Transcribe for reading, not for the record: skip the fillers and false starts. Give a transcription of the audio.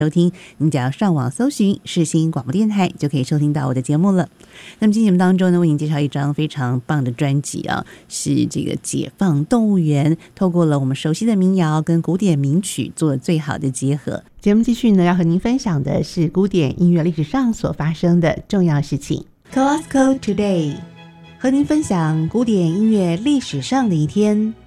收听，您只要上网搜寻世新广播电台就可以收听到我的节目了。那么今天节目当中呢，为您介绍一张非常棒的专辑啊，是这个解放动物园透过了我们熟悉的民谣跟古典名曲做了最好的结合。节目继续呢，要和您分享的是古典音乐历史上所发生的重要事情。 Classical Today 和您分享古典音乐历史上的一天。